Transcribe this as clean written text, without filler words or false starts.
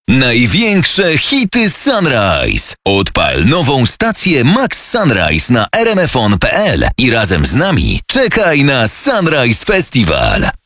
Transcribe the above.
Największe hity Sunrise. Odpal nową stację Max Sunrise na rmfon.pl i razem z nami czekaj na Sunrise Festival.